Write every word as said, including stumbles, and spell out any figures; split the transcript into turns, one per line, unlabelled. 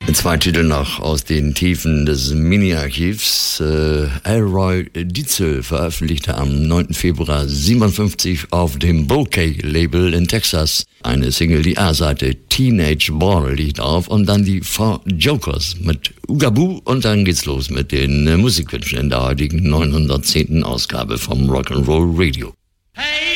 Zwei Titel noch aus den Tiefen des Mini-Archivs. Äh, Elroy Dietzel veröffentlichte am neunten Februar siebenundfünfzig auf dem Bouquet-Label in Texas eine Single, die A-Seite Teenage Ball liegt auf und dann die Four Jokers mit Ugaboo und dann geht's los mit den äh, Musikwünschen in der heutigen neunhundertzehnten Ausgabe vom Rock'n'Roll Radio. Hey!